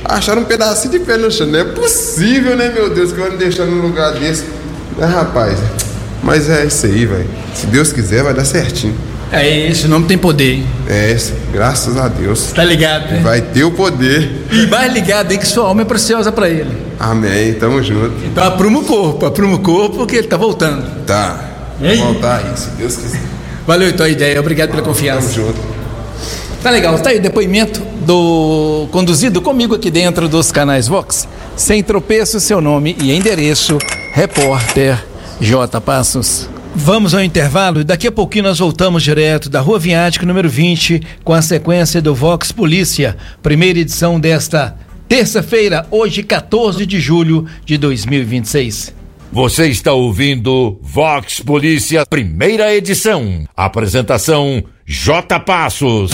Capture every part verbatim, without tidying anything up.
Acharam um pedacinho de pé no chão. Não é possível, né, meu Deus, que eu vou me deixar num lugar desse. Ah, rapaz, mas é isso aí, velho. Se Deus quiser, vai dar certinho. É, esse nome tem poder, hein? É, graças a Deus. Tá ligado, né? Vai ter o poder. E mais ligado aí que sua alma é preciosa pra ele. Amém, tamo junto. Então apruma o corpo, apruma o corpo porque ele tá voltando. Tá, vou voltar aí, se Deus quiser. Valeu então a ideia, obrigado pela confiança. Tamo junto. Tá legal, tá aí o depoimento do conduzido comigo aqui dentro dos canais Vox. Sem tropeço, seu nome e endereço, repórter J. Passos. Vamos ao intervalo e daqui a pouquinho nós voltamos direto da Rua Viática número vinte com a sequência do Vox Polícia, primeira edição desta terça-feira, hoje quatorze de julho de dois mil e vinte e seis. Você está ouvindo Vox Polícia, primeira edição. Apresentação J. Passos.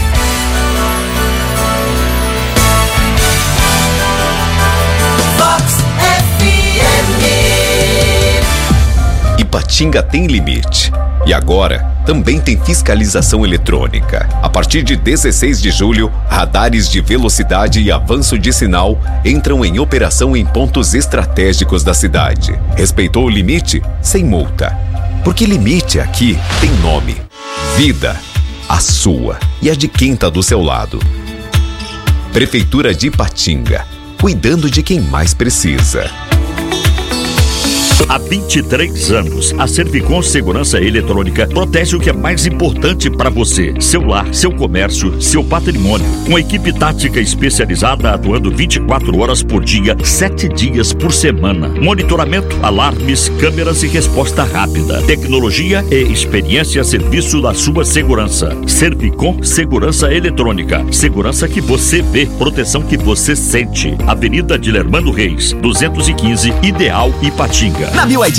Ipatinga tem limite. E agora, também tem fiscalização eletrônica. A partir de dezesseis de julho, radares de velocidade e avanço de sinal entram em operação em pontos estratégicos da cidade. Respeitou o limite? Sem multa. Porque limite aqui tem nome. Vida. A sua e a de quem tá do seu lado. Prefeitura de Ipatinga. Cuidando de quem mais precisa. Há vinte e três anos, a Servicom Segurança Eletrônica protege o que é mais importante para você: seu lar, seu comércio, seu patrimônio. Com equipe tática especializada atuando vinte e quatro horas por dia, sete dias por semana. Monitoramento, alarmes, câmeras e resposta rápida. Tecnologia e experiência a serviço da sua segurança. Servicom Segurança Eletrônica. Segurança que você vê, proteção que você sente. Avenida Dilermando Reis, duzentos e quinze, Ideal, Ipatinga. Na Mil I D